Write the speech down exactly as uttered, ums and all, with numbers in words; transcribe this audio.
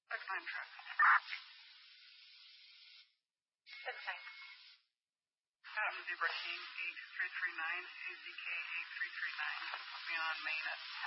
Six nine truck. Six nine. Um, Zebra King eight three three nine, C Z K eight three three nine, beyond Main at